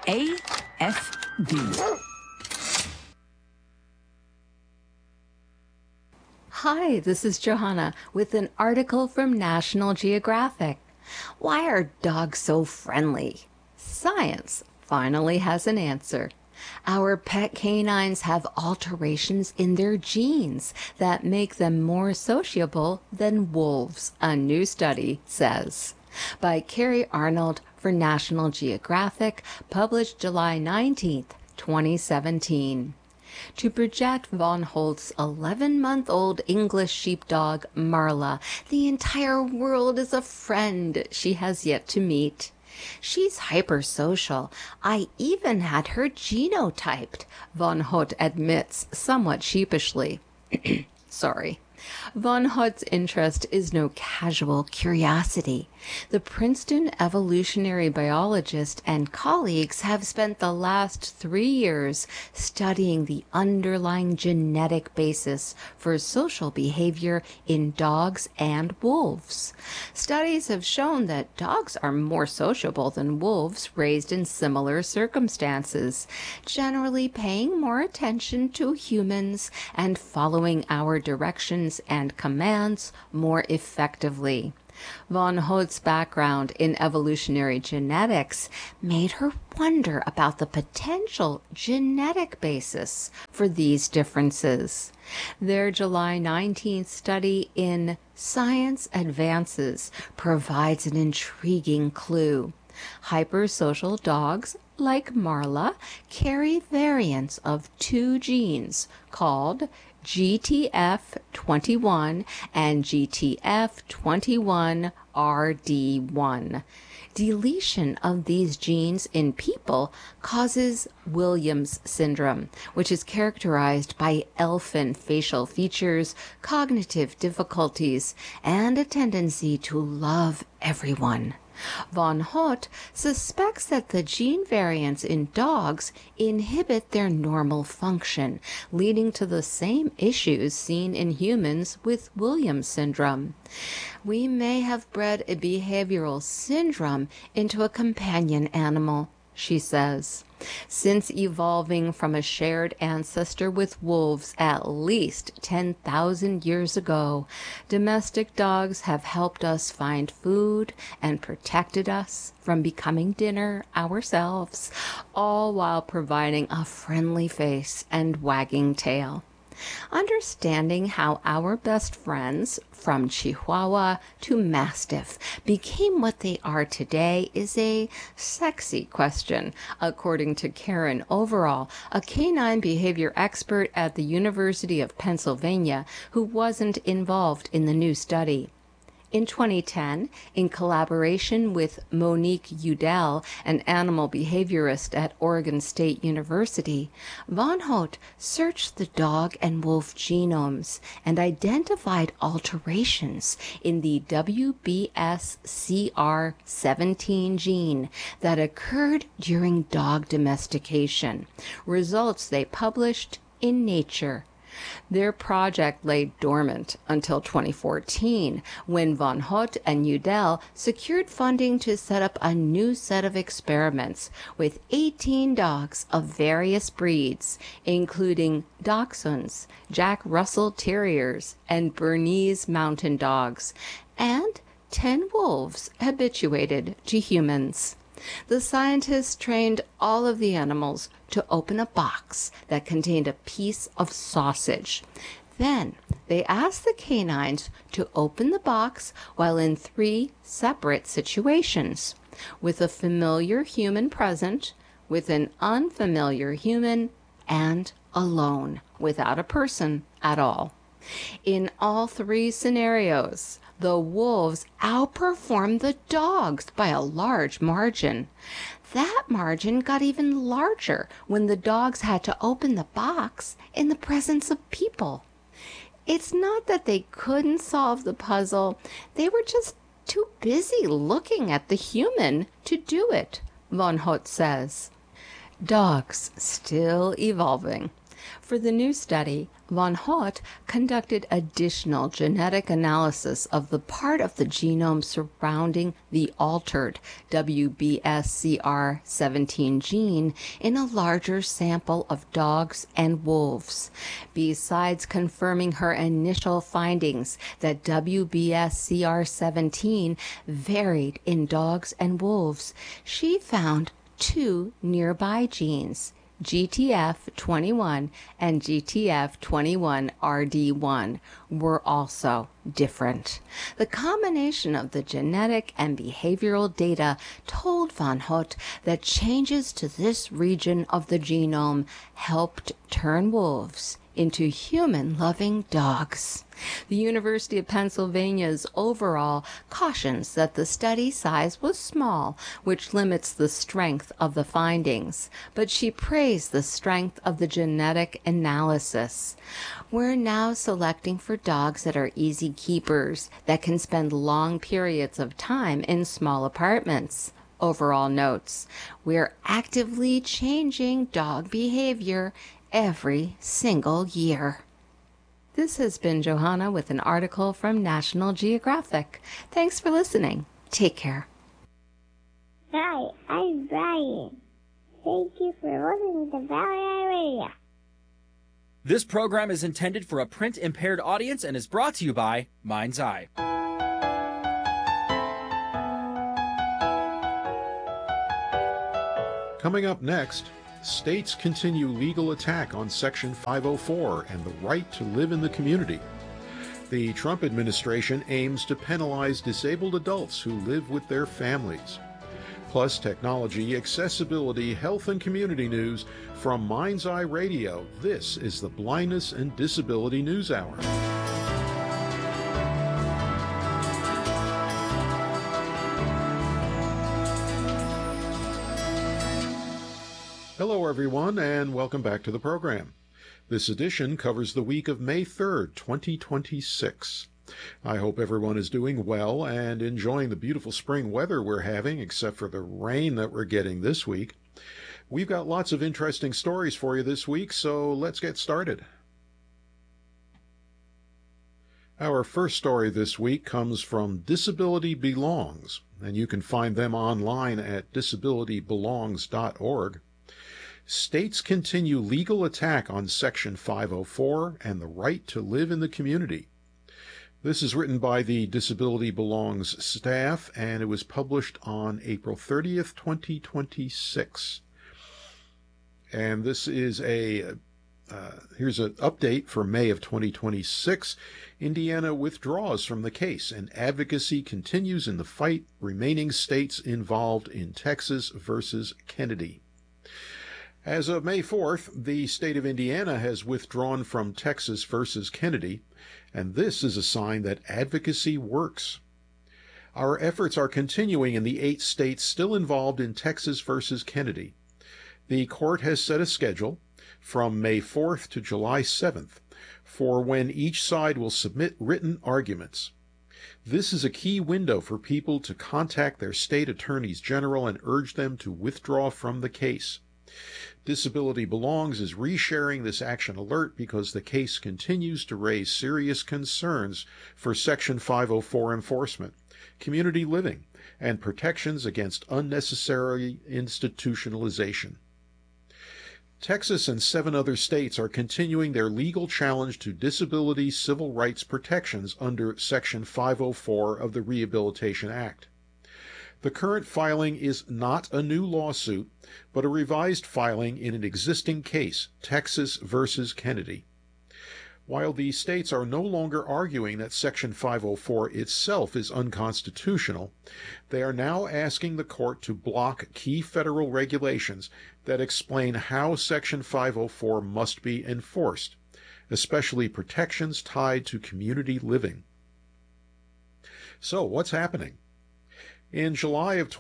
AFB. Hi, this is Johanna with an article from National Geographic. Why are dogs so friendly? Science finally has an answer. Our pet canines have alterations in their genes that make them more sociable than wolves, a new study says. By Carrie Arnold for National Geographic, published July 19th, 2017. To project von Holtz's 11-month-old English sheepdog, Marla, the entire world is a friend she has yet to meet. She's hypersocial. I even had her genotyped, von Hodt admits somewhat sheepishly. Sorry. Von Hodt's interest is no casual curiosity. The Princeton evolutionary biologist and colleagues have spent the last 3 years studying the underlying genetic basis for social behavior in dogs and wolves. Studies have shown that dogs are more sociable than wolves raised in similar circumstances, generally paying more attention to humans and following our directions and commands more effectively. Von Hodt's background in evolutionary genetics made her wonder about the potential genetic basis for these differences. Their July 19th study in Science Advances provides an intriguing clue. Hypersocial dogs, like Marla, carry variants of 2 genes called GTF21 and GTF21RD1. Deletion of these genes in people causes Williams syndrome, which is characterized by elfin facial features, cognitive difficulties, and a tendency to love everyone. Von Hodt suspects that the gene variants in dogs inhibit their normal function, leading to the same issues seen in humans with Williams syndrome. We may have bred a behavioral syndrome into a companion animal, she says. Since evolving from a shared ancestor with wolves at least 10,000 years ago, domestic dogs have helped us find food and protected us from becoming dinner ourselves, all while providing a friendly face and wagging tail. Understanding how our best friends, from Chihuahua to Mastiff, became what they are today is a sexy question, according to Karen Overall, a canine behavior expert at the University of Pennsylvania who wasn't involved in the new study. In 2010, in collaboration with Monique Udell, an animal behaviorist at Oregon State University, von Hodt searched the dog and wolf genomes and identified alterations in the WBSCR17 gene that occurred during dog domestication, results they published in Nature. Their project lay dormant until 2014, when von Hodt and Udell secured funding to set up a new set of experiments with 18 dogs of various breeds, including Dachshunds, Jack Russell Terriers, and Bernese Mountain Dogs, and 10 wolves habituated to humans. The scientists trained all of the animals to open a box that contained a piece of sausage. Then they asked the canines to open the box while in 3 separate situations, with a familiar human present, with an unfamiliar human, and alone, without a person at all. In all 3 scenarios, the wolves outperformed the dogs by a large margin. That margin got even larger when the dogs had to open the box in the presence of people. It's not that they couldn't solve the puzzle, they were just too busy looking at the human to do it, von Hodt says. Dogs still evolving. For the new study, von Hout conducted additional genetic analysis of the part of the genome surrounding the altered WBSCR17 gene in a larger sample of dogs and wolves. Besides confirming her initial findings that WBSCR17 varied in dogs and wolves, she found two nearby genes, GTF21 and GTF21RD1, were also different. The combination of the genetic and behavioral data told von Hout that changes to this region of the genome helped turn wolves into human-loving dogs. The University of Pennsylvania's overall cautions that the study size was small, which limits the strength of the findings, but she praised the strength of the genetic analysis. We're now selecting for dogs that are easy keepers, that can spend long periods of time in small apartments. Overall notes, we're actively changing dog behavior every single year. This has been Johanna with an article from National Geographic. Thanks for listening. Take care. Hi, I'm Brian. Thank you for listening to Valley Eye Radio. This program is intended for a print-impaired audience and is brought to you by Mind's Eye. Coming up next, states continue legal attack on Section 504 and the right to live in the community. The Trump administration aims to penalize disabled adults who live with their families. Plus technology, accessibility, health, and community news from Mind's Eye Radio. This is the Blindness and Disability News Hour. Hello, everyone, and welcome back to the program. This edition covers the week of May 3rd, 2026. I hope everyone is doing well and enjoying the beautiful spring weather we're having, except for the rain that we're getting this week. We've got lots of interesting stories for you this week, so let's get started. Our first story this week comes from Disability Belongs, and you can find them online at disabilitybelongs.org. States continue legal attack on Section 504 and the right to live in the community. This is written by the Disability Belongs staff, and it was published on April 30th, 2026. And this is here's an update for May of 2026. Indiana withdraws from the case, and advocacy continues in the fight remaining states involved in Texas versus Kennedy. As of May 4th, the state of Indiana has withdrawn from Texas versus Kennedy, and this is a sign that advocacy works. Our efforts are continuing in the 8 states still involved in Texas versus Kennedy. The court has set a schedule from May 4th to July 7th for when each side will submit written arguments. This is a key window for people to contact their state attorneys general and urge them to withdraw from the case. Disability Belongs is resharing this action alert because the case continues to raise serious concerns for Section 504 enforcement, community living, and protections against unnecessary institutionalization. Texas and 7 other states are continuing their legal challenge to disability civil rights protections under Section 504 of the Rehabilitation Act. The current filing is not a new lawsuit, but a revised filing in an existing case, Texas versus Kennedy. While the states are no longer arguing that Section 504 itself is unconstitutional, they are now asking the court to block key federal regulations that explain how Section 504 must be enforced, especially protections tied to community living. So, what's happening? In January of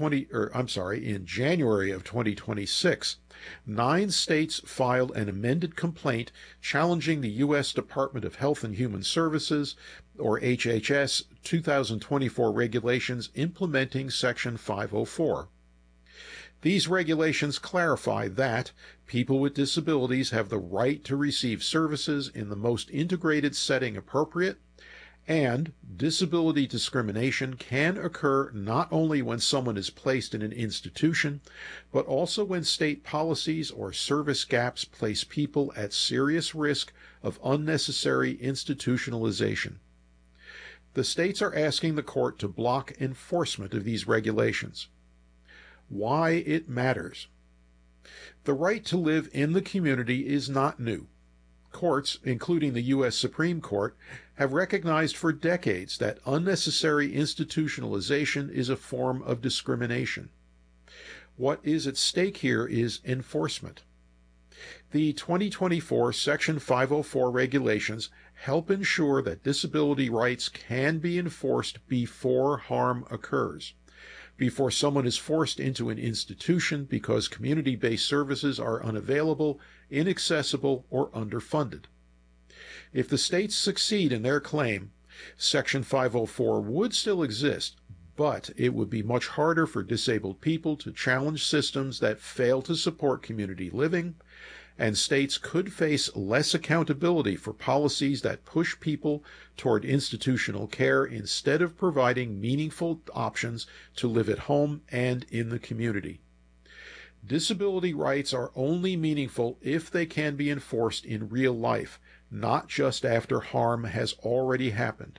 2026, 9 states filed an amended complaint challenging the U.S. Department of Health and Human Services, or HHS, 2024 regulations implementing Section 504. These regulations clarify that people with disabilities have the right to receive services in the most integrated setting appropriate, and disability discrimination can occur not only when someone is placed in an institution, but also when state policies or service gaps place people at serious risk of unnecessary institutionalization. The states are asking the court to block enforcement of these regulations. Why it matters. The right to live in the community is not new. Courts, including the U.S. Supreme Court, have recognized for decades that unnecessary institutionalization is a form of discrimination. What is at stake here is enforcement. The 2024 Section 504 regulations help ensure that disability rights can be enforced before harm occurs, before someone is forced into an institution because community-based services are unavailable, inaccessible, or underfunded. If the states succeed in their claim, Section 504 would still exist, but it would be much harder for disabled people to challenge systems that fail to support community living, and states could face less accountability for policies that push people toward institutional care instead of providing meaningful options to live at home and in the community. Disability rights are only meaningful if they can be enforced in real life, not just after harm has already happened.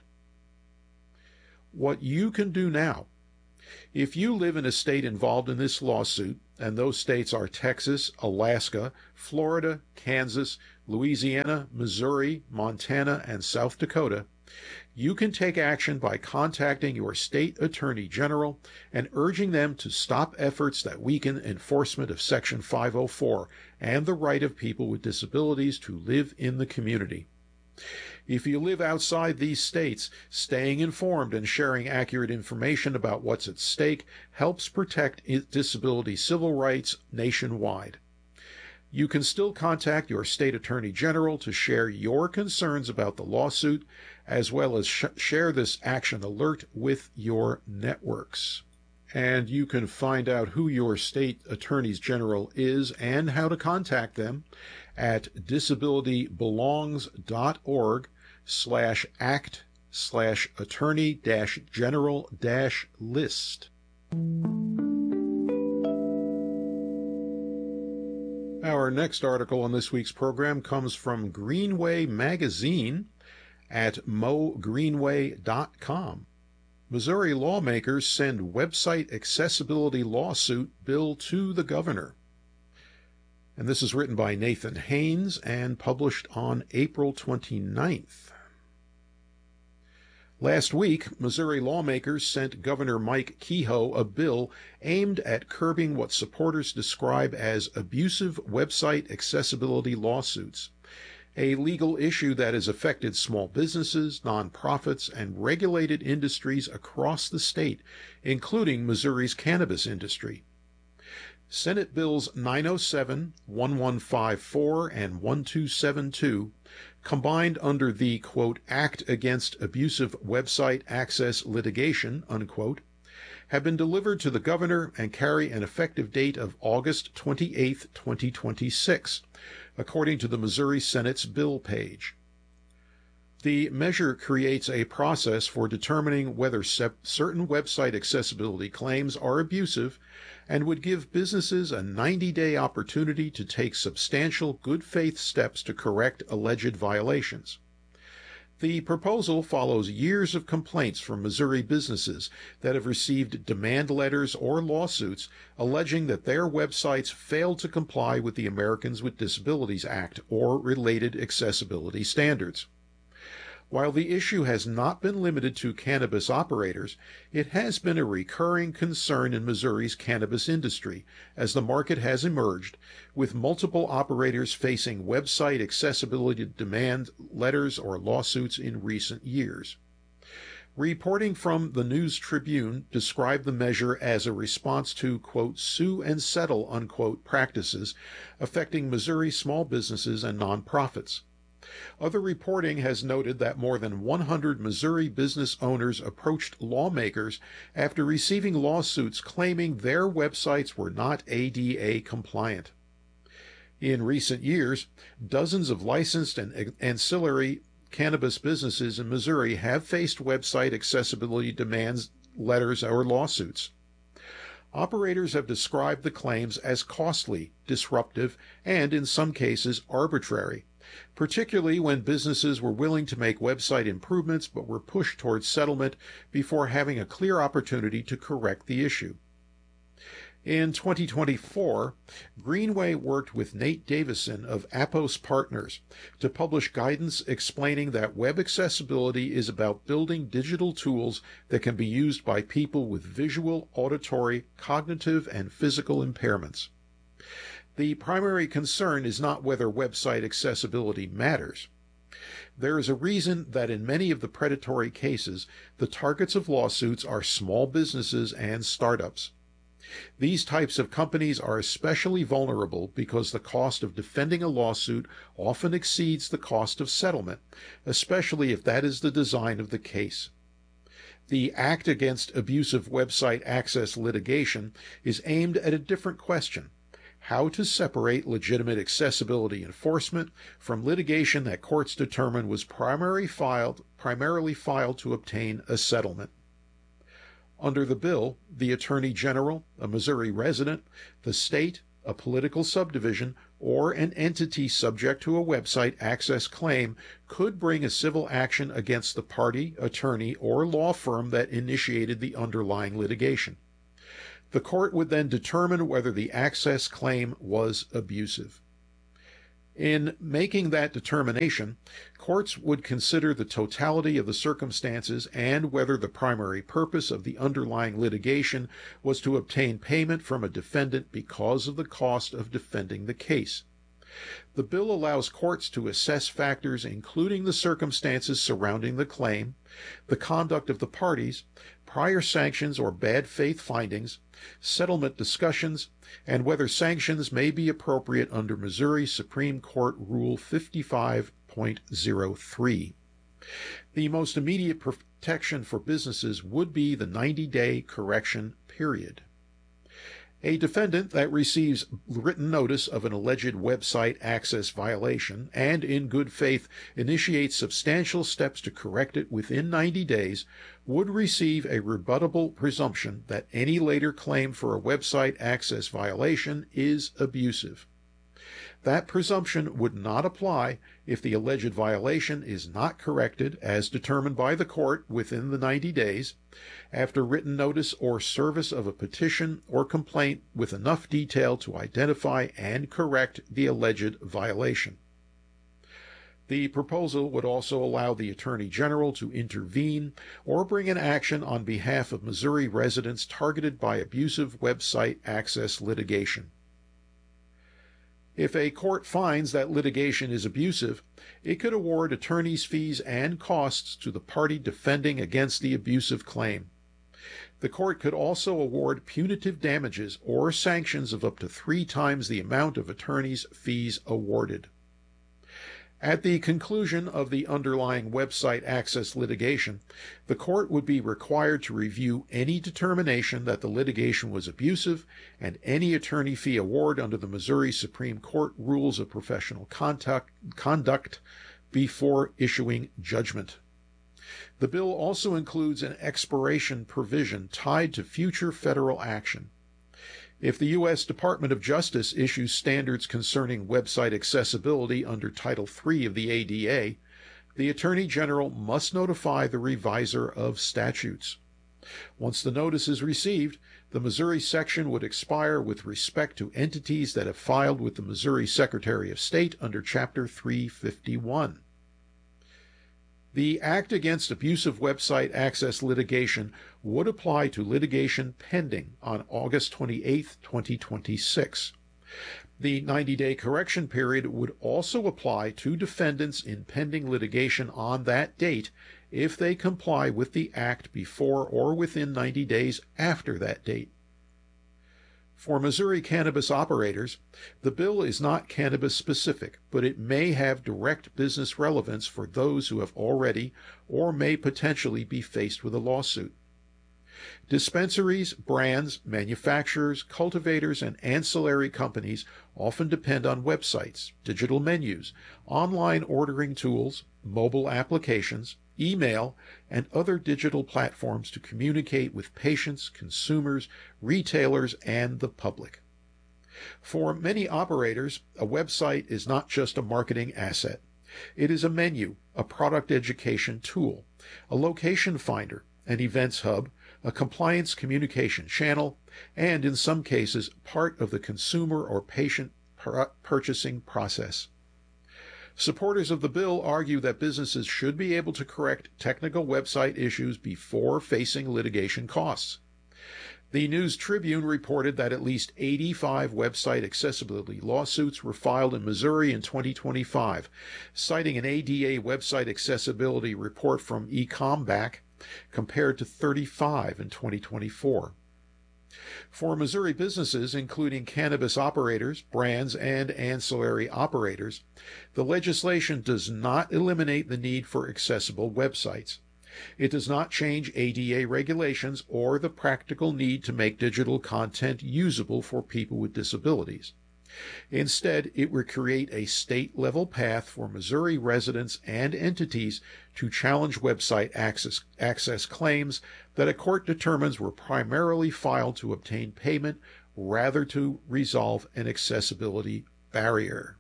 What you can do now. If you live in a state involved in this lawsuit, and those states are Texas, Alaska, Florida, Kansas, Louisiana, Missouri, Montana, and South Dakota, you can take action by contacting your state attorney general and urging them to stop efforts that weaken enforcement of Section 504 and the right of people with disabilities to live in the community. If you live outside these states, staying informed and sharing accurate information about what's at stake helps protect disability civil rights nationwide. You can still contact your state attorney general to share your concerns about the lawsuit, as well as share this action alert with your networks. And you can find out who your state attorney general is and how to contact them at disabilitybelongs.org/act/attorney-general-list. Our next article on this week's program comes from Greenway Magazine at mogreenway.com. Missouri lawmakers send website accessibility lawsuit bill to the governor. And this is written by Nathan Haynes and published on April 29th. Last week, Missouri lawmakers sent Governor Mike Kehoe a bill aimed at curbing what supporters describe as abusive website accessibility lawsuits, a legal issue that has affected small businesses, nonprofits, and regulated industries across the state, including Missouri's cannabis industry. Senate Bills 907, 1154, and 1272, combined under the, quote, Act Against Abusive Website Access Litigation, unquote, have been delivered to the governor and carry an effective date of August 28, 2026, according to the Missouri Senate's bill page. The measure creates a process for determining whether certain website accessibility claims are abusive and would give businesses a 90-day opportunity to take substantial good faith steps to correct alleged violations. The proposal follows years of complaints from Missouri businesses that have received demand letters or lawsuits alleging that their websites failed to comply with the Americans with Disabilities Act or related accessibility standards. While the issue has not been limited to cannabis operators, it has been a recurring concern in Missouri's cannabis industry as the market has emerged, with multiple operators facing website accessibility demand letters or lawsuits in recent years. Reporting from the News Tribune described the measure as a response to, quote, sue and settle, unquote, practices affecting Missouri small businesses and nonprofits. Other reporting has noted that more than 100 Missouri business owners approached lawmakers after receiving lawsuits claiming their websites were not ADA compliant. In recent years, dozens of licensed and ancillary cannabis businesses in Missouri have faced website accessibility demands letters or lawsuits. Operators have described the claims as costly, disruptive, and in some cases arbitrary, particularly when businesses were willing to make website improvements but were pushed towards settlement before having a clear opportunity to correct the issue. In 2024, Greenway worked with Nate Davison of Apos Partners to publish guidance explaining that web accessibility is about building digital tools that can be used by people with visual, auditory, cognitive, and physical impairments. The primary concern is not whether website accessibility matters. There is a reason that in many of the predatory cases, the targets of lawsuits are small businesses and startups. These types of companies are especially vulnerable because the cost of defending a lawsuit often exceeds the cost of settlement, especially if that is the design of the case. The Act Against Abusive Website Access litigation is aimed at a different question: how to separate legitimate accessibility enforcement from litigation that courts determine was primarily filed to obtain a settlement. Under the bill, the Attorney General, a Missouri resident, the state, a political subdivision, or an entity subject to a website access claim could bring a civil action against the party, attorney, or law firm that initiated the underlying litigation. The court would then determine whether the access claim was abusive. In making that determination, courts would consider the totality of the circumstances and whether the primary purpose of the underlying litigation was to obtain payment from a defendant because of the cost of defending the case. The bill allows courts to assess factors including the circumstances surrounding the claim, the conduct of the parties, prior sanctions or bad faith findings, settlement discussions, and whether sanctions may be appropriate under Missouri Supreme Court Rule 55.03. The most immediate protection for businesses would be the 90-day correction period. A defendant that receives written notice of an alleged website access violation and in good faith initiates substantial steps to correct it within 90 days would receive a rebuttable presumption that any later claim for a website access violation is abusive. That presumption would not apply if the alleged violation is not corrected as determined by the court within the 90 days, after written notice or service of a petition or complaint with enough detail to identify and correct the alleged violation. The proposal would also allow the Attorney General to intervene or bring an action on behalf of Missouri residents targeted by abusive website access litigation. If a court finds that litigation is abusive, it could award attorney's fees and costs to the party defending against the abusive claim. The court could also award punitive damages or sanctions of up to 3 times the amount of attorney's fees awarded. At the conclusion of the underlying website access litigation, the court would be required to review any determination that the litigation was abusive and any attorney fee award under the Missouri Supreme Court Rules of Professional Conduct before issuing judgment. The bill also includes an expiration provision tied to future federal action. If the U.S. Department of Justice issues standards concerning website accessibility under Title III of the ADA, the Attorney General must notify the reviser of statutes. Once the notice is received, the Missouri section would expire with respect to entities that have filed with the Missouri Secretary of State under Chapter 351. The Act Against Abusive Website Access litigation would apply to litigation pending on August 28, 2026. The 90-day correction period would also apply to defendants in pending litigation on that date if they comply with the Act before or within 90 days after that date. For Missouri cannabis operators, the bill is not cannabis specific, but it may have direct business relevance for those who have already or may potentially be faced with a lawsuit. Dispensaries, brands, manufacturers, cultivators, and ancillary companies often depend on websites, digital menus, online ordering tools, mobile applications, email, and other digital platforms to communicate with patients, consumers, retailers, and the public. For many operators, a website is not just a marketing asset. It is a menu, a product education tool, a location finder, an events hub, a compliance communication channel, and in some cases, part of the consumer or patient purchasing process. Supporters of the bill argue that businesses should be able to correct technical website issues before facing litigation costs. The News Tribune reported that at least 85 website accessibility lawsuits were filed in Missouri in 2025, citing an ADA website accessibility report from eComback compared to 35 in 2024. For Missouri businesses, including cannabis operators, brands, and ancillary operators, the legislation does not eliminate the need for accessible websites. It does not change ADA regulations or the practical need to make digital content usable for people with disabilities. Instead, it would create a state-level path for Missouri residents and entities to challenge website access claims that a court determines were primarily filed to obtain payment rather to resolve an accessibility barrier.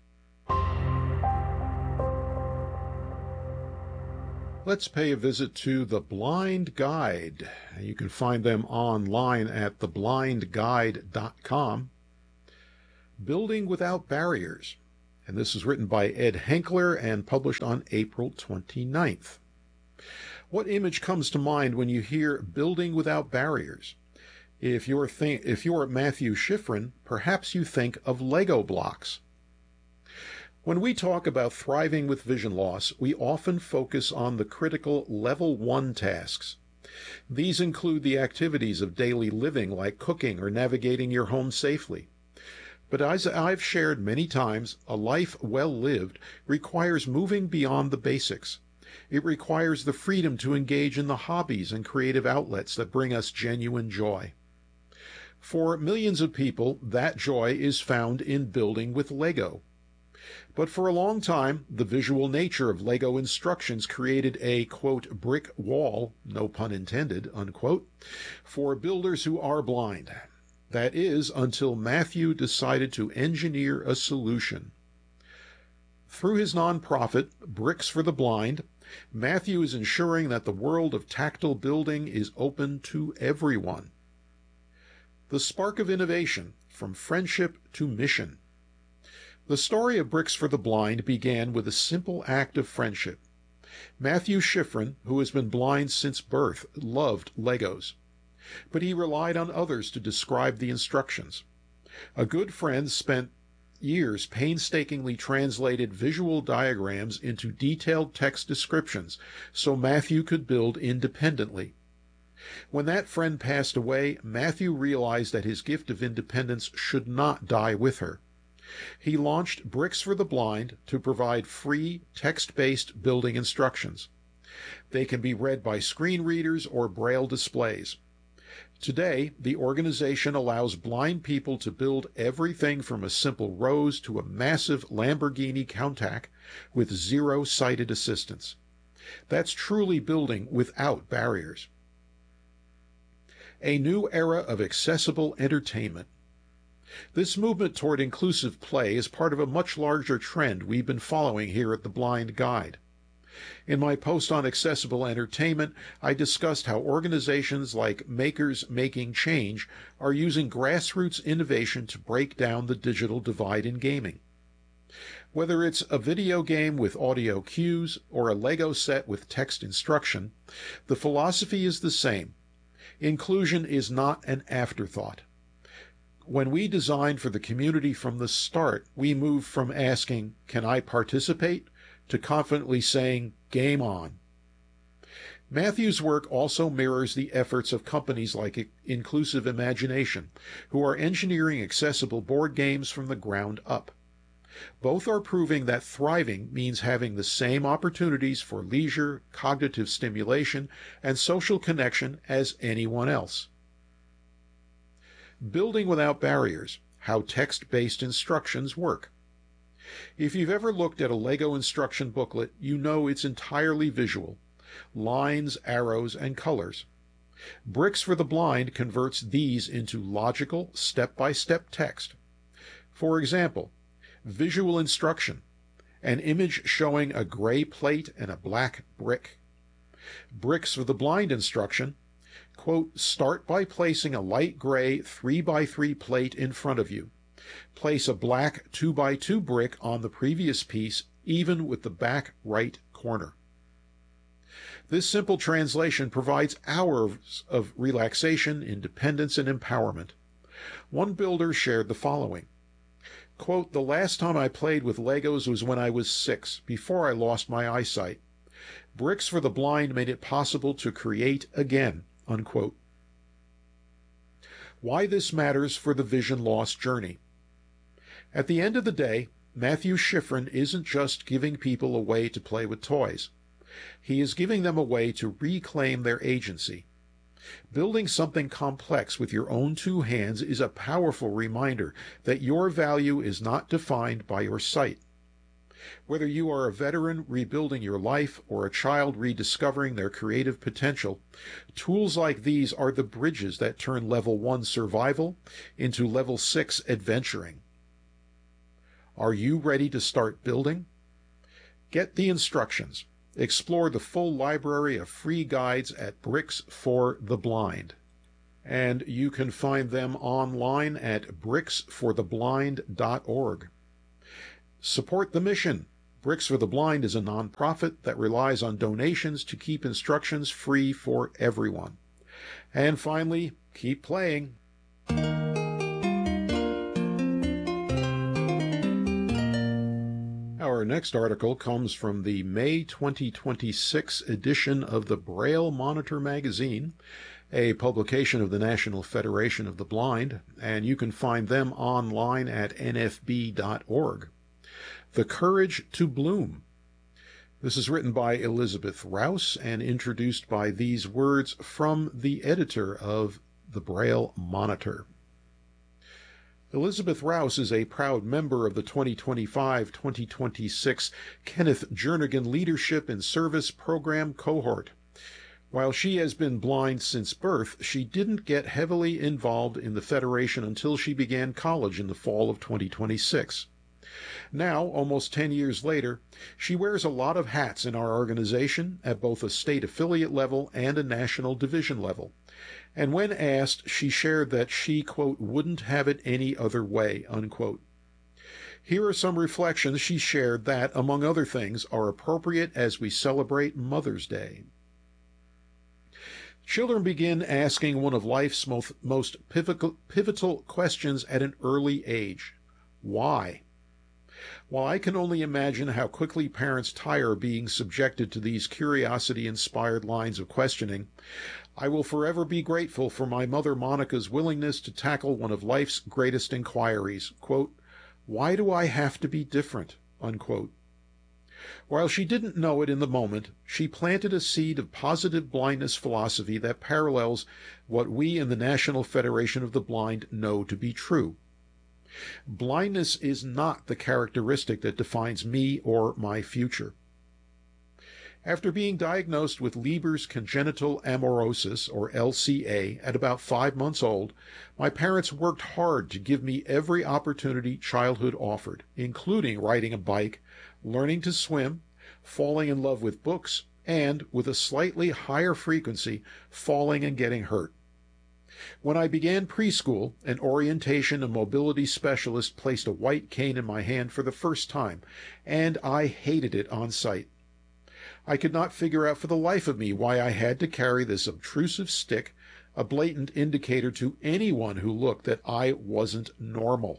Let's pay a visit to The Blind Guide. You can find them online at theblindguide.com. Building Without Barriers, and this is written by Ed Henkler and published on April 29th. What image comes to mind when you hear Building Without Barriers? If you're Matthew Schifrin, perhaps you think of Lego blocks. When we talk about thriving with vision loss, we often focus on the critical Level 1 tasks. These include the activities of daily living like cooking or navigating your home safely. But as I've shared many times, a life well lived requires moving beyond the basics. It requires the freedom to engage in the hobbies and creative outlets that bring us genuine joy. For millions of people, that joy is found in building with Lego. But for a long time, the visual nature of Lego instructions created a, quote, brick wall, no pun intended, unquote, for builders who are blind. That is, until Matthew decided to engineer a solution. Through his nonprofit, Bricks for the Blind, Matthew is ensuring that the world of tactile building is open to everyone. The spark of innovation, from friendship to mission. The story of Bricks for the Blind began with a simple act of friendship. Matthew Schifrin, who has been blind since birth, loved Legos. But he relied on others to describe the instructions. A good friend spent years painstakingly translated visual diagrams into detailed text descriptions so Matthew could build independently. When that friend passed away, Matthew realized that his gift of independence should not die with her. He launched Bricks for the Blind to provide free text-based building instructions. They can be read by screen readers or braille displays. Today, the organization allows blind people to build everything from a simple rose to a massive Lamborghini Countach with zero sighted assistance. That's truly building without barriers. A new era of accessible entertainment. This movement toward inclusive play is part of a much larger trend we've been following here at The Blind Guide. In my post on accessible entertainment, I discussed how organizations like Makers Making Change are using grassroots innovation to break down the digital divide in gaming. Whether it's a video game with audio cues or a Lego set with text instruction, the philosophy is the same. Inclusion is not an afterthought. When we designed for the community from the start, we moved from asking, "Can I participate?" to confidently saying, "Game on." Matthew's work also mirrors the efforts of companies like Inclusive Imagination, who are engineering accessible board games from the ground up. Both are proving that thriving means having the same opportunities for leisure, cognitive stimulation, and social connection as anyone else. Building Without Barriers: How Text-Based Instructions Work. If you've ever looked at a Lego instruction booklet, you know it's entirely visual: lines, arrows, and colors. Bricks for the Blind converts these into logical, step-by-step text. For example, visual instruction: an image showing a gray plate and a black brick. Bricks for the Blind instruction: quote, start by placing a light gray 3x3 plate in front of you. Place a black 2x2 brick on the previous piece, even with the back right corner. This simple translation provides hours of relaxation, independence, and empowerment. One builder shared the following. Quote, the last time I played with Legos was when I was 6, before I lost my eyesight. Bricks for the Blind made it possible to create again. Unquote. Why this matters for the vision loss journey. At the end of the day, Matthew Schifrin isn't just giving people a way to play with toys. He is giving them a way to reclaim their agency. Building something complex with your own two hands is a powerful reminder that your value is not defined by your sight. Whether you are a veteran rebuilding your life or a child rediscovering their creative potential, tools like these are the bridges that turn Level 1 survival into Level 6 adventuring. Are you ready to start building? Get the instructions. Explore the full library of free guides at Bricks for the Blind. And you can find them online at bricksfortheblind.org. Support the mission. Bricks for the Blind is a nonprofit that relies on donations to keep instructions free for everyone. And finally, keep playing. Our next article comes from the May 2026 edition of the Braille Monitor magazine, a publication of the National Federation of the Blind, and you can find them online at nfb.org. The Courage to Bloom. This is written by Elizabeth Rouse and introduced by these words from the editor of the Braille Monitor. Elizabeth Rouse is a proud member of the 2025-2026 Kenneth Jernigan Leadership in Service Program cohort. While she has been blind since birth, she didn't get heavily involved in the Federation until she began college in the fall of 2026. Now, almost 10 years later, she wears a lot of hats in our organization at both a state affiliate level and a national division level. And when asked, she shared that she, quote, wouldn't have it any other way, unquote. Here are some reflections she shared that, among other things, are appropriate as we celebrate Mother's Day. Children begin asking one of life's most pivotal questions at an early age. Why? While I can only imagine how quickly parents tire being subjected to these curiosity-inspired lines of questioning, I will forever be grateful for my mother Monica's willingness to tackle one of life's greatest inquiries, quote, why do I have to be different, unquote. While she didn't know it in the moment, she planted a seed of positive blindness philosophy that parallels what we in the National Federation of the Blind know to be true. Blindness is not the characteristic that defines me or my future. After being diagnosed with Leber's congenital amaurosis, or LCA, at about 5 months old, my parents worked hard to give me every opportunity childhood offered, including riding a bike, learning to swim, falling in love with books, and, with a slightly higher frequency, falling and getting hurt. When I began preschool, an orientation and mobility specialist placed a white cane in my hand for the first time, and I hated it on sight. I could not figure out for the life of me why I had to carry this obtrusive stick, a blatant indicator to anyone who looked that I wasn't normal.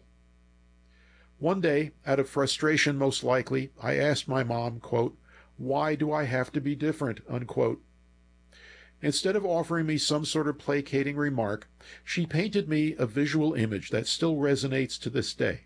One day, out of frustration most likely, I asked my mom, quote, why do I have to be different, unquote. Instead of offering me some sort of placating remark, she painted me a visual image that still resonates to this day.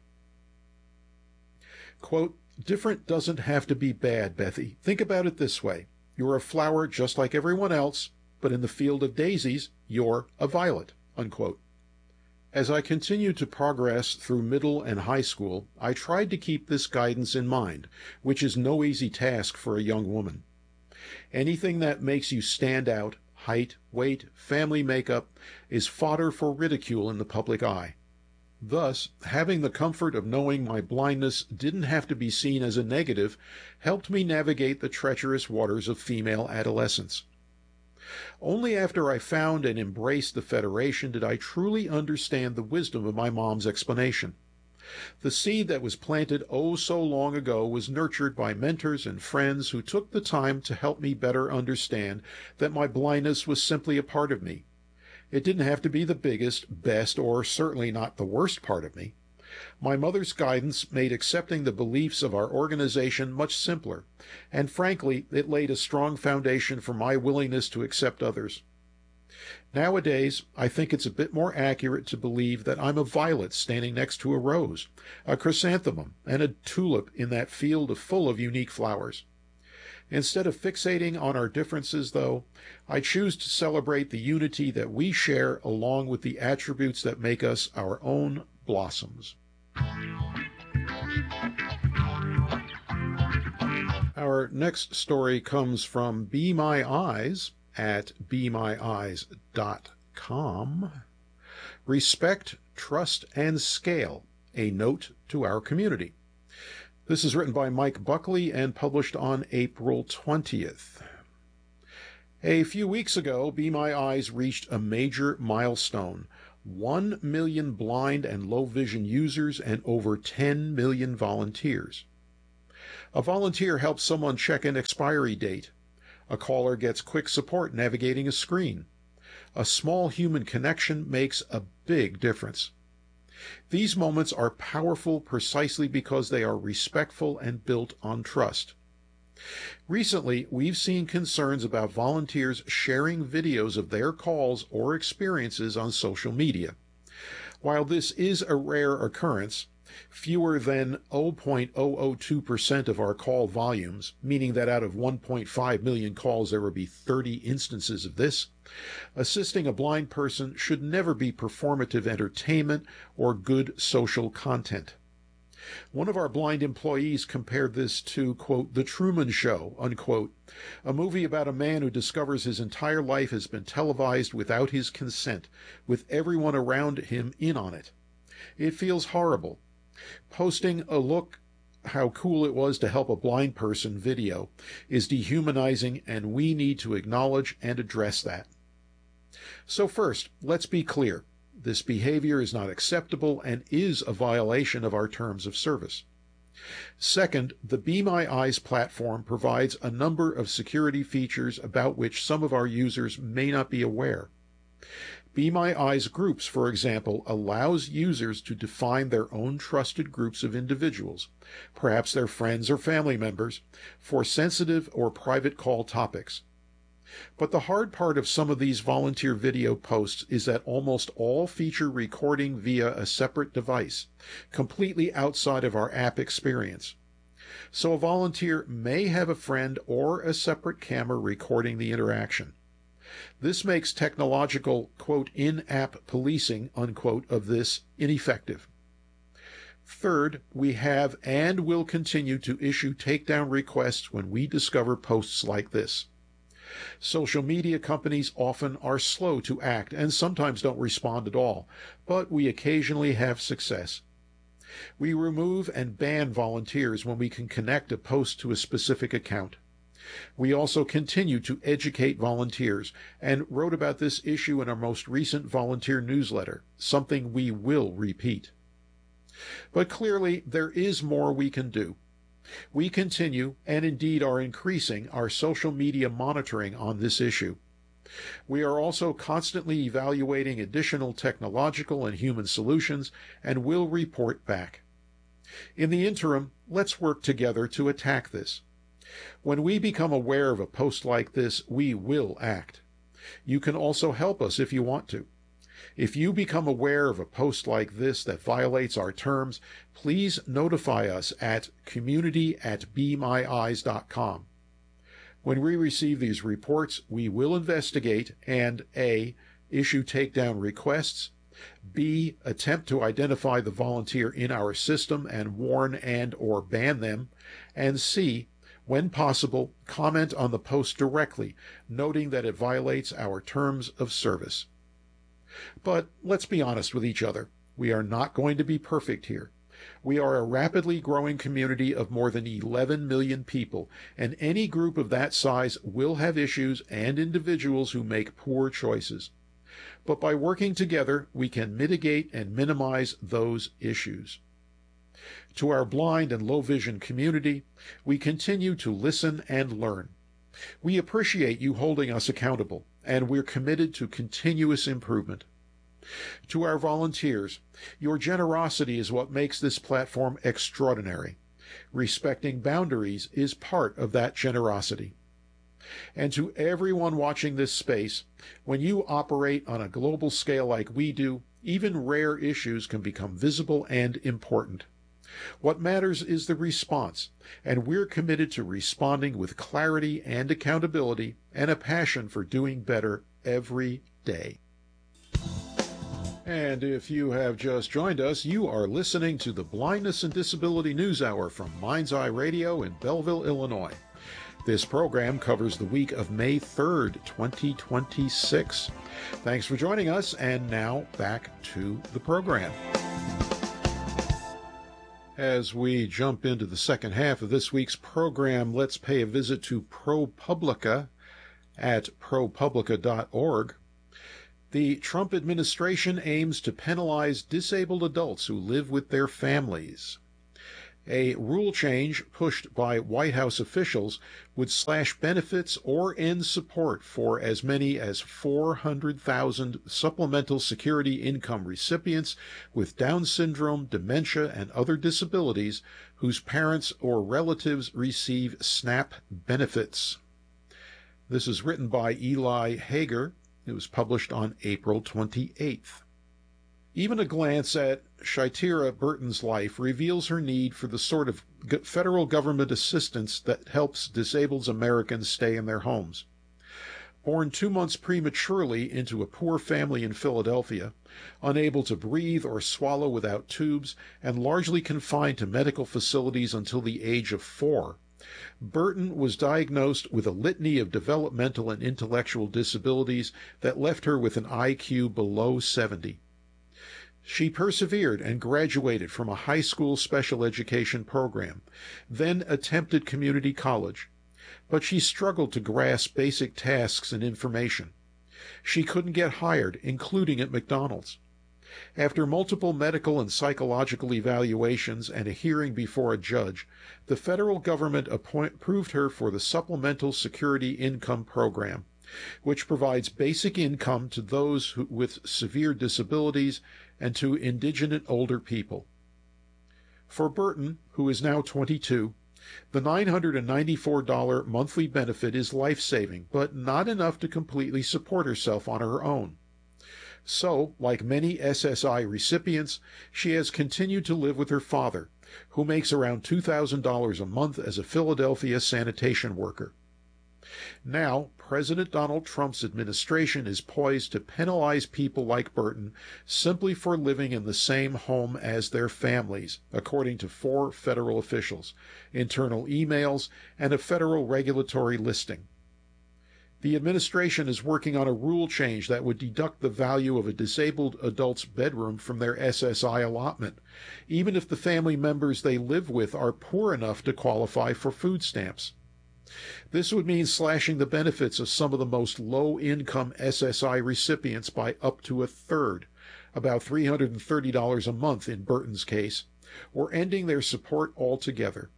Quote, "Different doesn't have to be bad, Bethy. Think about it this way. You're a flower just like everyone else, but in the field of daisies, you're a violet." Unquote. As I continued to progress through middle and high school, I tried to keep this guidance in mind, which is no easy task for a young woman. Anything that makes you stand out, height, weight, family makeup, is fodder for ridicule in the public eye. Thus, having the comfort of knowing my blindness didn't have to be seen as a negative helped me navigate the treacherous waters of female adolescence. Only after I found and embraced the Federation did I truly understand the wisdom of my mom's explanation. The seed that was planted oh so long ago was nurtured by mentors and friends who took the time to help me better understand that my blindness was simply a part of me. It didn't have to be the biggest, best, or certainly not the worst part of me. My mother's guidance made accepting the beliefs of our organization much simpler, and frankly, it laid a strong foundation for my willingness to accept others. Nowadays, I think it's a bit more accurate to believe that I'm a violet standing next to a rose, a chrysanthemum, and a tulip in that field full of unique flowers. Instead of fixating on our differences, though, I choose to celebrate the unity that we share along with the attributes that make us our own blossoms. Our next story comes from Be My Eyes at BeMyEyes.com. Respect, Trust, and Scale, a note to our community. This is written by Mike Buckley and published on April 20th. A few weeks ago, Be My Eyes reached a major milestone: 1 million blind and low vision users and over 10 million volunteers. A volunteer helps someone check an expiry date. A caller gets quick support navigating a screen. A small human connection makes a big difference. These moments are powerful precisely because they are respectful and built on trust. Recently, we've seen concerns about volunteers sharing videos of their calls or experiences on social media. While this is a rare occurrence, fewer than 0.002% of our call volumes, meaning that out of 1.5 million calls there would be 30 instances of this, assisting a blind person should never be performative entertainment or good social content. One of our blind employees compared this to, quote, The Truman Show, unquote, a movie about a man who discovers his entire life has been televised without his consent, with everyone around him in on it. It feels horrible. Posting a look how cool it was to help a blind person video is dehumanizing, and we need to acknowledge and address that. So first, let's be clear. This behavior is not acceptable and is a violation of our terms of service. Second, the Be My Eyes platform provides a number of security features about which some of our users may not be aware. Be My Eyes Groups, for example, allows users to define their own trusted groups of individuals, perhaps their friends or family members, for sensitive or private call topics. But the hard part of some of these volunteer video posts is that almost all feature recording via a separate device, completely outside of our app experience. So a volunteer may have a friend or a separate camera recording the interaction. This makes technological, quote, in-app policing, unquote, of this ineffective. Third, we have and will continue to issue takedown requests when we discover posts like this. Social media companies often are slow to act and sometimes don't respond at all, but we occasionally have success. We remove and ban volunteers when we can connect a post to a specific account. We also continue to educate volunteers and wrote about this issue in our most recent volunteer newsletter, something we will repeat. But clearly, there is more we can do. We continue, and indeed are increasing, our social media monitoring on this issue. We are also constantly evaluating additional technological and human solutions and will report back. In the interim, let's work together to attack this. When we become aware of a post like this, we will act. You can also help us if you want to. If you become aware of a post like this that violates our terms, please notify us at community@bemyeyes.com. When we receive these reports, we will investigate and A, issue takedown requests, B, attempt to identify the volunteer in our system and warn and or ban them, and C, when possible, comment on the post directly, noting that it violates our terms of service. But let's be honest with each other. We are not going to be perfect here. We are a rapidly growing community of more than 11 million people, and any group of that size will have issues and individuals who make poor choices. But by working together, we can mitigate and minimize those issues. To our blind and low vision community, we continue to listen and learn. We appreciate you holding us accountable, and we're committed to continuous improvement. To our volunteers, your generosity is what makes this platform extraordinary. Respecting boundaries is part of that generosity. And to everyone watching this space, when you operate on a global scale like we do, even rare issues can become visible and important. What matters is the response, and we're committed to responding with clarity and accountability and a passion for doing better every day. And if you have just joined us, you are listening to the Blindness and Disability News Hour from Mind's Eye Radio in Belleville, Illinois. This program covers the week of May 3rd, 2026. Thanks for joining us, and now back to the program. As we jump into the second half of this week's program, let's pay a visit to ProPublica at propublica.org. The Trump administration aims to penalize disabled adults who live with their families. A rule change pushed by White House officials would slash benefits or end support for as many as 400,000 supplemental security income recipients with Down syndrome, dementia, and other disabilities whose parents or relatives receive SNAP benefits. This is written by Eli Hager. It was published on April 28th. Even a glance at Shaitira Burton's life reveals her need for the sort of federal government assistance that helps disabled Americans stay in their homes. Born 2 months prematurely into a poor family in Philadelphia, unable to breathe or swallow without tubes, and largely confined to medical facilities until the age of 4, Burton was diagnosed with a litany of developmental and intellectual disabilities that left her with an IQ below 70. She persevered and graduated from a high school special education program, then attempted community college, but she struggled to grasp basic tasks and information. She couldn't get hired, including at McDonald's. After multiple medical and psychological evaluations and a hearing before a judge, the federal government approved her for the Supplemental Security Income Program, which provides basic income to those with severe disabilities and to indigent older people. For Burton, who is now 22, the $994 monthly benefit is life-saving, but not enough to completely support herself on her own. So, like many SSI recipients, she has continued to live with her father, who makes around $2,000 a month as a Philadelphia sanitation worker. Now, President Donald Trump's administration is poised to penalize people like Burton simply for living in the same home as their families, according to 4 federal officials, internal emails, and a federal regulatory listing. The administration is working on a rule change that would deduct the value of a disabled adult's bedroom from their SSI allotment, even if the family members they live with are poor enough to qualify for food stamps. This would mean slashing the benefits of some of the most low-income SSI recipients by up to a third, about $330 a month in Burton's case, or ending their support altogether.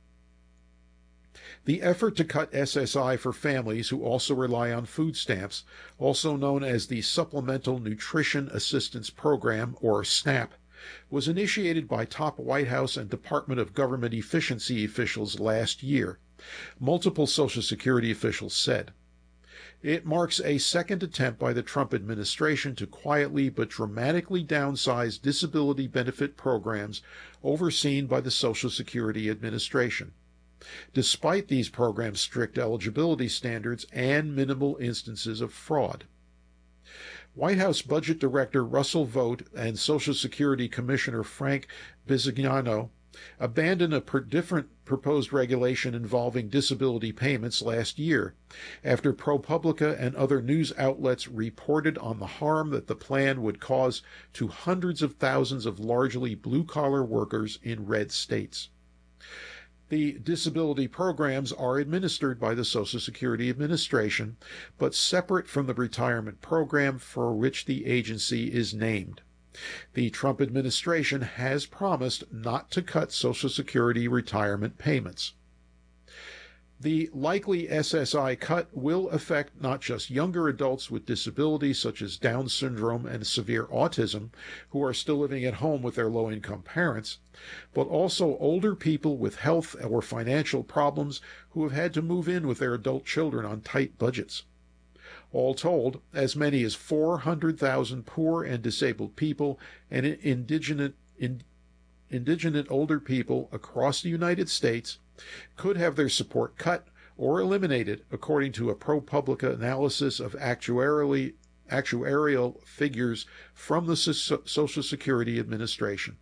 The effort to cut SSI for families who also rely on food stamps, also known as the Supplemental Nutrition Assistance Program, or SNAP, was initiated by top White House and Department of Government Efficiency officials last year, multiple Social Security officials said. It marks a second attempt by the Trump administration to quietly but dramatically downsize disability benefit programs overseen by the Social Security Administration, despite these programs' strict eligibility standards and minimal instances of fraud. White House Budget Director Russell Vought and Social Security Commissioner Frank Bisignano abandoned a different proposed regulation involving disability payments last year after ProPublica and other news outlets reported on the harm that the plan would cause to hundreds of thousands of largely blue-collar workers in red states. The disability programs are administered by the Social Security Administration, but separate from the retirement program for which the agency is named. The Trump administration has promised not to cut Social Security retirement payments. The likely SSI cut will affect not just younger adults with disabilities such as Down syndrome and severe autism who are still living at home with their low-income parents, but also older people with health or financial problems who have had to move in with their adult children on tight budgets. All told, as many as 400,000 poor and disabled people and indigent older people across the United States could have their support cut or eliminated, according to a ProPublica analysis of actuarial figures from the Social Security Administration.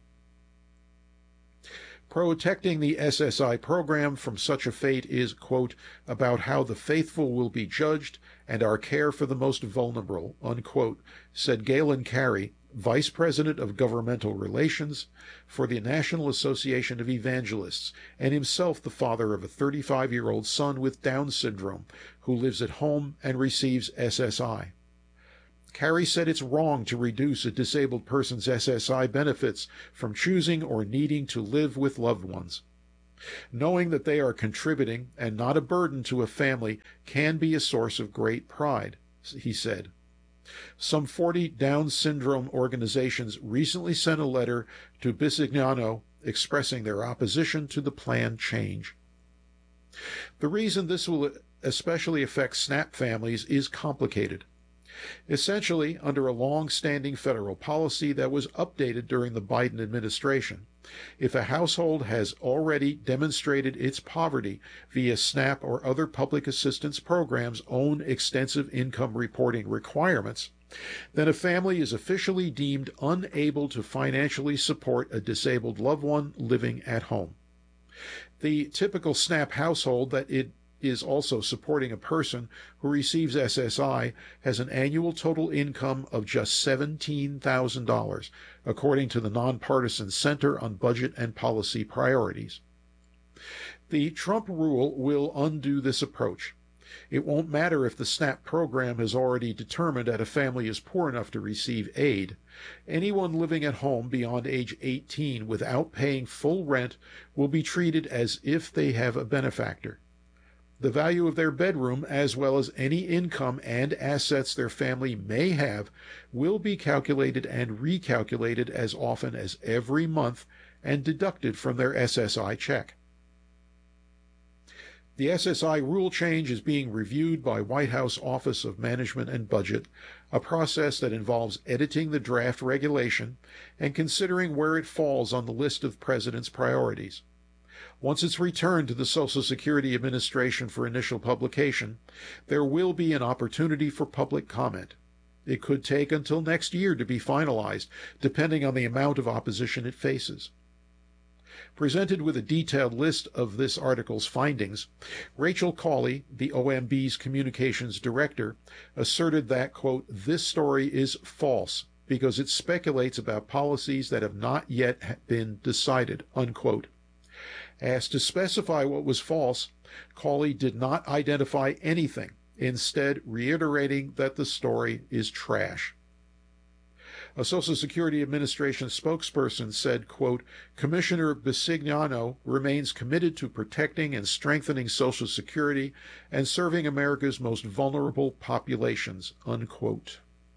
Protecting the SSI program from such a fate is, quote, about how the faithful will be judged and our care for the most vulnerable, unquote, said Galen Carey, Vice President of Governmental Relations for the National Association of Evangelists, and himself the father of a 35-year-old son with Down syndrome who lives at home and receives SSI. Carey said it's wrong to reduce a disabled person's SSI benefits from choosing or needing to live with loved ones. Knowing that they are contributing and not a burden to a family can be a source of great pride, he said. Some 40 Down syndrome organizations recently sent a letter to Bisignano expressing their opposition to the planned change. The reason this will especially affect SNAP families is complicated. Essentially, under a long-standing federal policy that was updated during the Biden administration, if a household has already demonstrated its poverty via SNAP or other public assistance programs' own extensive income reporting requirements, then a family is officially deemed unable to financially support a disabled loved one living at home. The typical SNAP household that it is also supporting a person who receives SSI has an annual total income of just $17,000, according to the Nonpartisan Center on Budget and Policy Priorities. The Trump rule will undo this approach. It won't matter if the SNAP program has already determined that a family is poor enough to receive aid. Anyone living at home beyond age 18 without paying full rent will be treated as if they have a benefactor. The value of their bedroom, as well as any income and assets their family may have, will be calculated and recalculated as often as every month and deducted from their SSI check. The SSI rule change is being reviewed by White House Office of Management and Budget, a process that involves editing the draft regulation and considering where it falls on the list of President's priorities. Once it's returned to the Social Security Administration for initial publication, there will be an opportunity for public comment. It could take until next year to be finalized, depending on the amount of opposition it faces. Presented with a detailed list of this article's findings, Rachel Cawley, the OMB's communications director, asserted that, quote, this story is false because it speculates about policies that have not yet been decided, unquote. Asked to specify what was false, Cawley did not identify anything, instead reiterating that the story is trash. A Social Security Administration spokesperson said, quote, Commissioner Bisignano remains committed to protecting and strengthening Social Security and serving America's most vulnerable populations, unquote.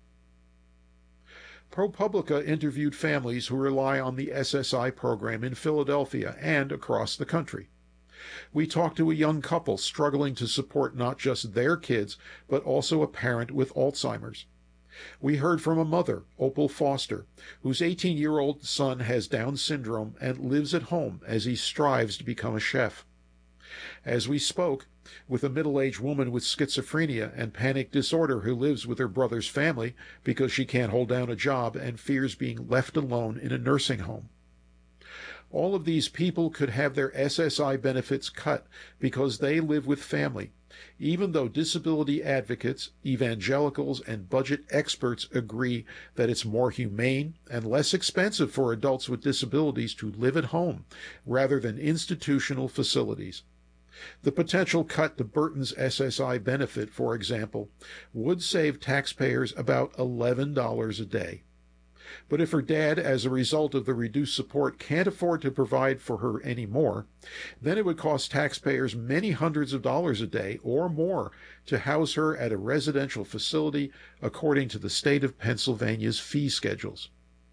ProPublica interviewed families who rely on the SSI program in Philadelphia and across the country. We talked to a young couple struggling to support not just their kids, but also a parent with Alzheimer's. We heard from a mother, Opal Foster, whose 18-year-old son has Down syndrome and lives at home as he strives to become a chef. As we spoke with a middle-aged woman with schizophrenia and panic disorder who lives with her brother's family because she can't hold down a job and fears being left alone in a nursing home. All of these people could have their SSI benefits cut because they live with family, even though disability advocates, evangelicals, and budget experts agree that it's more humane and less expensive for adults with disabilities to live at home rather than institutional facilities. The potential cut to Burton's SSI benefit, for example, would save taxpayers about $11 a day. But if her dad, as a result of the reduced support, can't afford to provide for her anymore, then it would cost taxpayers many hundreds of dollars a day or more to house her at a residential facility according to the state of Pennsylvania's fee schedules.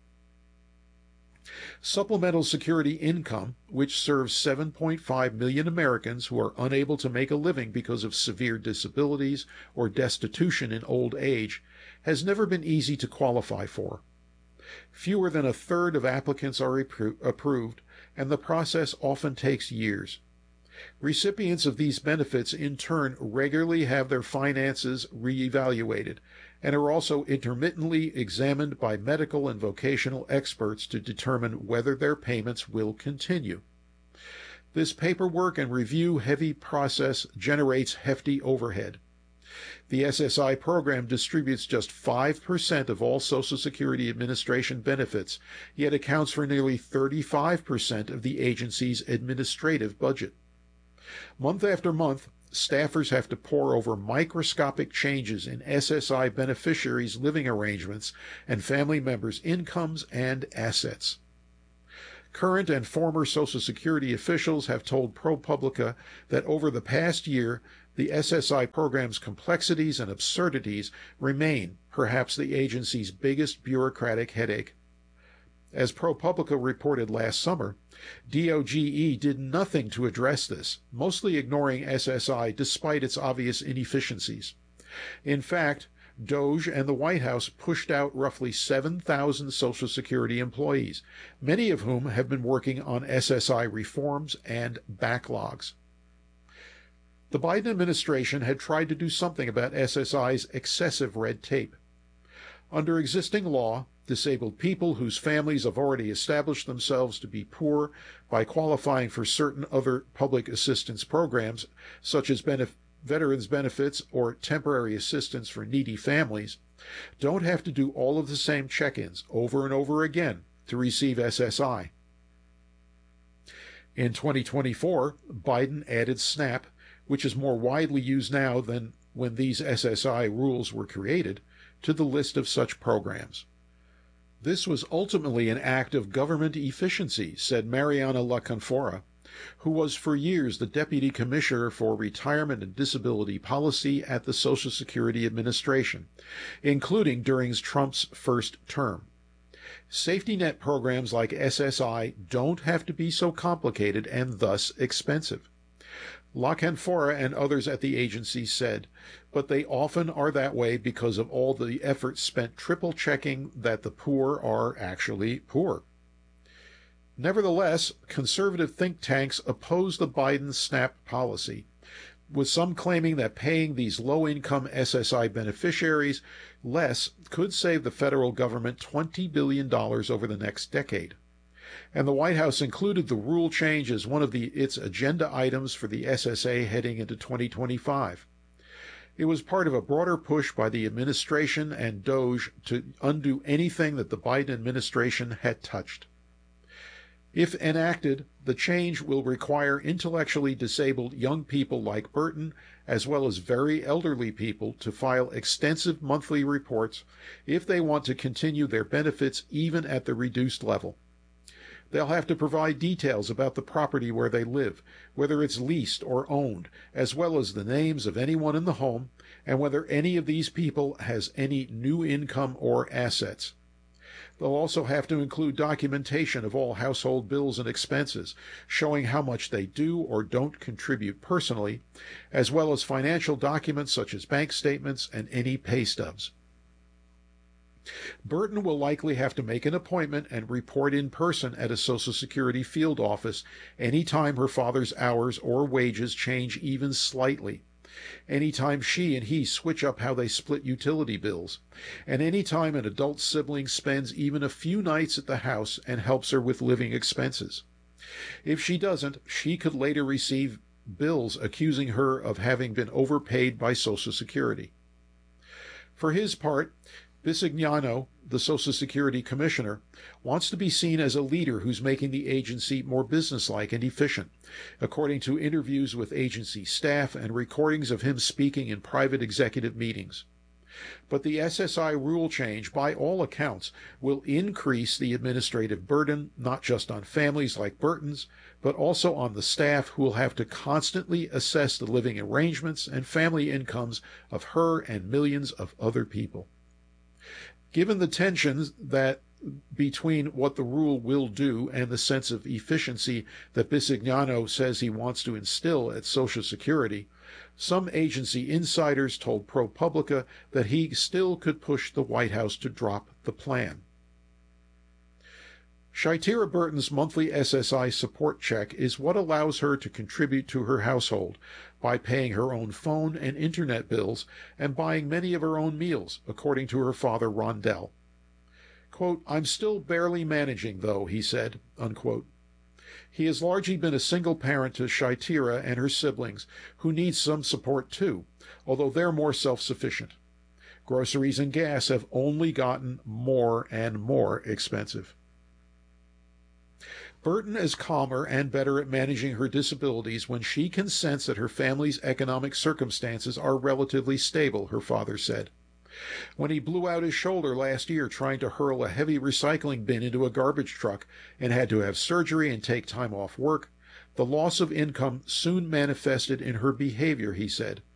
Supplemental Security income, which serves 7.5 million Americans who are unable to make a living because of severe disabilities or destitution in old age, has never been easy to qualify for. Fewer than a third of applicants are approved, and the process often takes years. Recipients of these benefits, in turn, regularly have their finances reevaluated and are also intermittently examined by medical and vocational experts to determine whether their payments will continue. This paperwork and review-heavy process generates hefty overhead. The SSI program distributes just 5% of all Social Security Administration benefits, yet accounts for nearly 35% of the agency's administrative budget. Month after month, staffers have to pore over microscopic changes in SSI beneficiaries' living arrangements and family members' incomes and assets. Current and former Social Security officials have told ProPublica that over the past year, the SSI program's complexities and absurdities remain perhaps the agency's biggest bureaucratic headache. As ProPublica reported last summer, DOGE did nothing to address this, mostly ignoring SSI despite its obvious inefficiencies. In fact, DOGE and the White House pushed out roughly 7,000 Social Security employees, many of whom have been working on SSI reforms and backlogs. The Biden administration had tried to do something about SSI's excessive red tape. Under existing law, disabled people whose families have already established themselves to be poor by qualifying for certain other public assistance programs, such as veterans benefits or temporary assistance for needy families, don't have to do all of the same check-ins over and over again to receive SSI. In 2024, Biden added SNAP, which is more widely used now than when these SSI rules were created, to the list of such programs. This was ultimately an act of government efficiency, said Mariana LaCanfora, who was for years the Deputy Commissioner for Retirement and Disability Policy at the Social Security Administration, including during Trump's first term. Safety net programs like SSI don't have to be so complicated and thus expensive. LaCanfora and others at the agency said, but they often are that way because of all the effort spent triple-checking that the poor are actually poor. Nevertheless, conservative think tanks oppose the Biden SNAP policy, with some claiming that paying these low-income SSI beneficiaries less could save the federal government $20 billion over the next decade. And the White House included the rule change as one of its agenda items for the SSA heading into 2025. It was part of a broader push by the administration and DOGE to undo anything that the Biden administration had touched. If enacted, the change will require intellectually disabled young people like Burton, as well as very elderly people, to file extensive monthly reports if they want to continue their benefits even at the reduced level. They'll have to provide details about the property where they live, whether it's leased or owned, as well as the names of anyone in the home, and whether any of these people has any new income or assets. They'll also have to include documentation of all household bills and expenses, showing how much they do or don't contribute personally, as well as financial documents such as bank statements and any pay stubs. Burton will likely have to make an appointment and report in person at a Social Security field office any time her father's hours or wages change even slightly, any time she and he switch up how they split utility bills, and any time an adult sibling spends even a few nights at the house and helps her with living expenses. If she doesn't, she could later receive bills accusing her of having been overpaid by Social Security. For his part, Bisignano, the Social Security Commissioner, wants to be seen as a leader who's making the agency more businesslike and efficient, according to interviews with agency staff and recordings of him speaking in private executive meetings. But the SSI rule change, by all accounts, will increase the administrative burden, not just on families like Burton's, but also on the staff who will have to constantly assess the living arrangements and family incomes of her and millions of other people. Given the tensions that between what the rule will do and the sense of efficiency that Bisignano says he wants to instill at Social Security, some agency insiders told ProPublica that he still could push the White House to drop the plan. Shaitira Burton's monthly SSI support check is what allows her to contribute to her household by paying her own phone and internet bills and buying many of her own meals, according to her father Rondell. Quote, "I'm still barely managing, though," he said, unquote. He has largely been a single parent to Shaitira and her siblings, who need some support too, although they're more self-sufficient. Groceries and gas have only gotten more and more expensive. Burton is calmer and better at managing her disabilities when she can sense that her family's economic circumstances are relatively stable, her father said. When he blew out his shoulder last year trying to hurl a heavy recycling bin into a garbage truck and had to have surgery and take time off work, the loss of income soon manifested in her behavior, he said.